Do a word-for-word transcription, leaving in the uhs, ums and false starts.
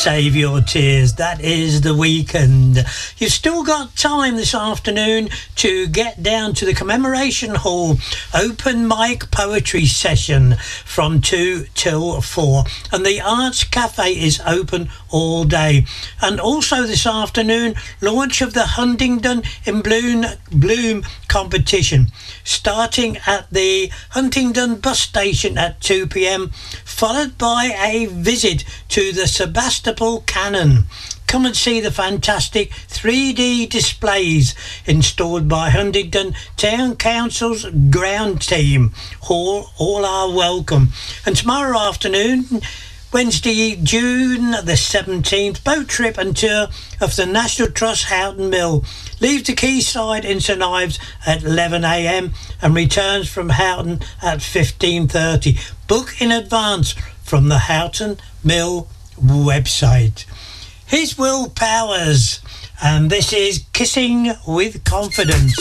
Save Your Tears. That is The Weekend. You've still got time this afternoon to get down to the Commemoration Hall open mic poetry session from two till four, and the Arts Cafe is open all day. And also this afternoon, launch of the Huntingdon in Bloom, Bloom competition, starting at the Huntingdon bus station at two p m, followed by a visit to the Sebastopol Cannon. Come and see the fantastic three D displays installed by Huntingdon Town Council's ground team. All, all are welcome. And tomorrow afternoon, Wednesday, June the seventeenth, boat trip and tour of the National Trust Houghton Mill. Leaves the quayside in St Ives at eleven a m and returns from Houghton at fifteen thirty. Book in advance from the Houghton Mill website. Here's Will Powers, and this is Kissing with Confidence.